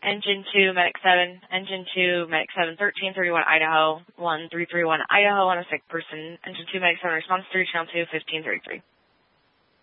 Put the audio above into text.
Engine 2, Medic 7, Engine 2, Medic 7, 1331 Idaho, 1331 Idaho on a sick person. Engine 2, Medic 7, response 3, channel 2, 1533.